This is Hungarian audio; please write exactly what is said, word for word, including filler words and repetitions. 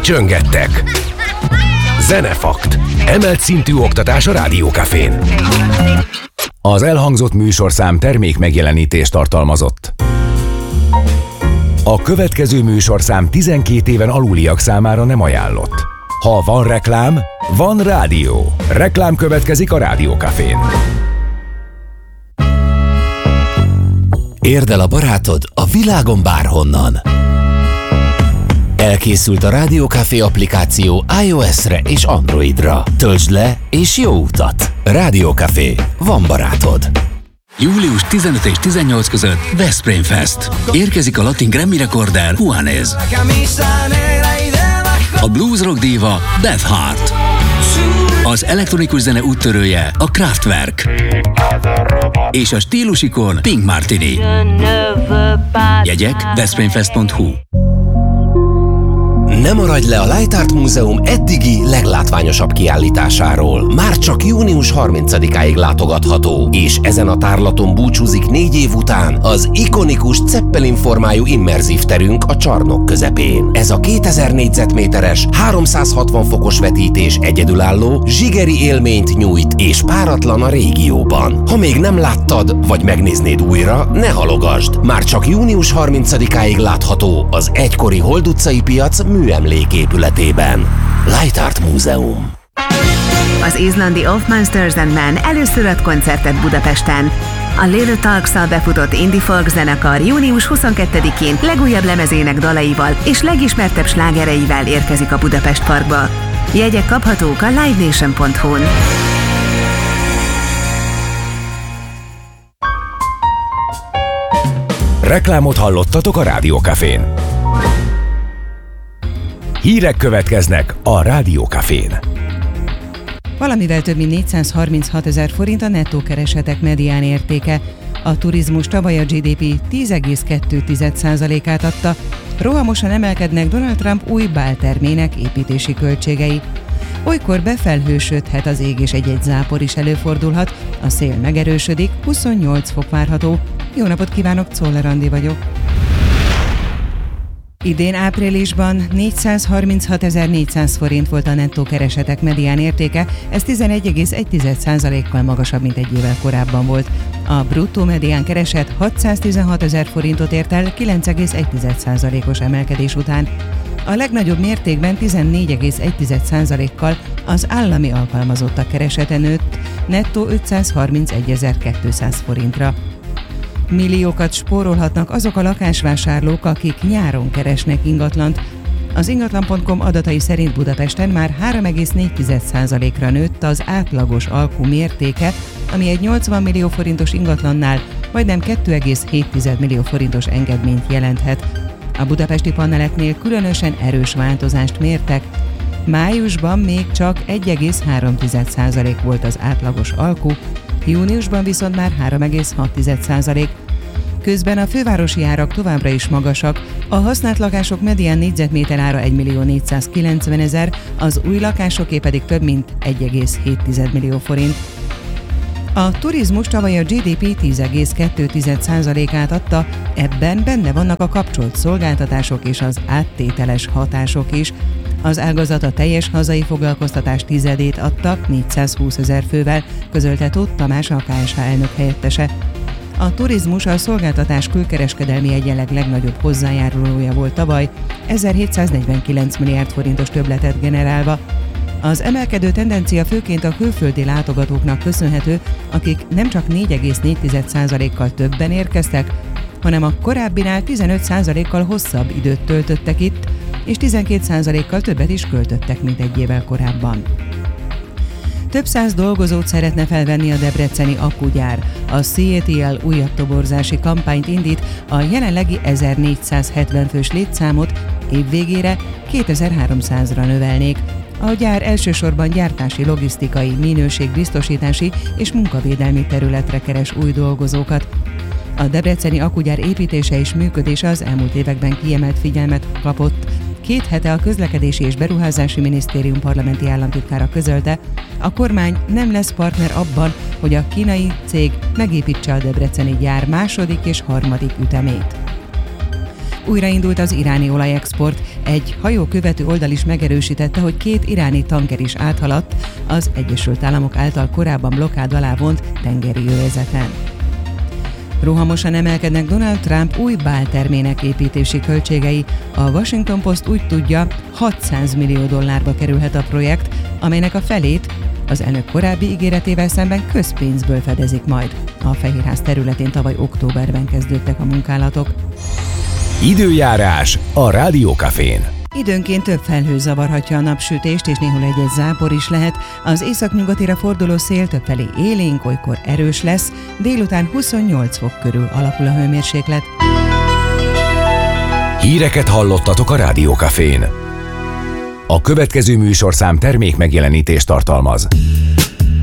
Csöngettek. Zenefakt. Emelt szintű oktatás a Rádió Cafén. Az elhangzott műsorszám termék megjelenítést tartalmazott. A következő műsorszám tizenkét éven aluliak számára nem ajánlott. Ha van reklám, van rádió. Reklám következik a Rádió Cafén. Érd el a barátod a világon bárhonnan. Elkészült a Rádió Café applikáció iOS-re és Androidra. Töltsd le és jó utat! Rádió Café. Van barátod. július tizenöt és tizennyolc között Veszprém Fest. Érkezik a latin Grammy rekorder Juanes. A blues rock díva Beth Hart. Az elektronikus zene úttörője a Kraftwerk. És a stílusikon Pink Martini. Jegyek veszprémfest pont hu. Ne maradj le a Light Art Múzeum eddigi leglátványosabb kiállításáról. Már csak június harmincadikáig látogatható, és ezen a tárlaton búcsúzik négy év után az ikonikus Zeppelin formájú immerzív terünk a csarnok közepén. Ez a kétezer négyzetméteres, háromszázhatvan fokos vetítés egyedülálló, zsigeri élményt nyújt, és páratlan a régióban. Ha még nem láttad, vagy megnéznéd újra, ne halogasd! Már csak június harmincadikáig látható az egykori Hold utcai piac műemléképületében. Light Art Múzeum. Az izlandi Of Monsters and Men először ad koncertet Budapesten. A Little Talks-szal befutott indie folk zenekar június huszonkettedikén legújabb lemezének dalaival és legismertebb slágereivel érkezik a Budapest Parkba. Jegyek kaphatók a live nation pont hu-n. Reklámot hallottatok a Rádió Cafén. Hírek következnek a Rádió Cafén. Valamivel több mint négyszázharminchat ezer forint a nettó keresetek medián értéke. A turizmus tavaly a gé dé pé tíz egész kettő százalékát adta. Rohamosan emelkednek Donald Trump új báltermének építési költségei. Olykor befelhősödhet az ég és egy-egy zápor is előfordulhat, a szél megerősödik, huszonnyolc fok várható. Jó napot kívánok, Czoller Andi vagyok. Idén áprilisban négyszázharminchatezer-négyszáz forint volt a nettó keresetek medián értéke, ez tizenegy egész egy százalékkal magasabb, mint egy évvel korábban volt. A bruttó medián kereset hatszáztizenhat ezer forintot ért el kilenc egész egy százalékos emelkedés után. A legnagyobb mértékben tizennégy egész egy százalékkal az állami alkalmazottak keresete nőtt, nettó ötszázharmincegyezer-kétszáz forintra. Milliókat spórolhatnak azok a lakásvásárlók, akik nyáron keresnek ingatlant. Az ingatlan pont com adatai szerint Budapesten már három egész négy százalékra nőtt az átlagos alkú mértéke, ami egy nyolcvan millió forintos ingatlannál majdnem két egész hét millió forintos engedményt jelenthet. A budapesti paneleknél különösen erős változást mértek. Májusban még csak egy egész három százalék volt az átlagos alkú, júniusban viszont már három egész hat százalék. Közben a fővárosi árak továbbra is magasak, a használt lakások medián négyzetméter ára egy millió négyszázkilencven ezer, az új lakásoké pedig több mint egy egész hét millió forint. A turizmus tavaly a gé dé pé tíz egész kettő százalékát adta, ebben benne vannak a kapcsolt szolgáltatások és az áttételes hatások is. Az ágazat a teljes hazai foglalkoztatás tizedét adta négyszázhúsz ezer fővel, közölte Tóth Tamás, a ká es há elnök helyettese. A turizmus a szolgáltatás külkereskedelmi egyenleg legnagyobb hozzájárulója volt tavaly, ezerhétszáznegyvenkilenc milliárd forintos többletet generálva. Az emelkedő tendencia főként a külföldi látogatóknak köszönhető, akik nem csak négy egész négy százalékkal többen érkeztek, hanem a korábbinál tizenöt százalékkal hosszabb időt töltöttek itt, és tizenkét százalékkal többet is költöttek, mint egy évvel korábban. Több száz dolgozót szeretne felvenni a debreceni akkugyár. A cé á té el újabb toborzási kampányt indít, a jelenlegi ezernégyszázhetven fős létszámot évvégére kétezer-háromszázra növelnék. A gyár elsősorban gyártási, logisztikai, minőségbiztosítási és munkavédelmi területre keres új dolgozókat. A debreceni akkugyár építése és működése az elmúlt években kiemelt figyelmet kapott. Két hete a Közlekedési és Beruházási Minisztérium parlamenti államtitkára közölte, a kormány nem lesz partner abban, hogy a kínai cég megépítse a debreceni gyár második és harmadik ütemét. Újraindult az iráni olajexport. Egy hajókövető oldal is megerősítette, hogy két iráni tanker is áthaladt az Egyesült Államok által korábban blokkád alá vont tengeri övezeten. Rohamosan emelkednek Donald Trump új báltermének építési költségei. A Washington Post úgy tudja, hatszáz millió dollárba kerülhet a projekt, amelynek a felét az elnök korábbi ígéretével szemben közpénzből fedezik majd. A Fehérház területén tavaly októberben kezdődtek a munkálatok. Időjárás a Rádiókafén. Időnként több felhő zavarhatja a napsütést, és néhol egy-egy zápor is lehet. Az északnyugatira forduló szél többfelé élénk, olykor erős lesz, délután huszonnyolc fok körül alakul a hőmérséklet. Híreket hallottatok a Rádiókafén. A következő műsorszám termék megjelenítést tartalmaz.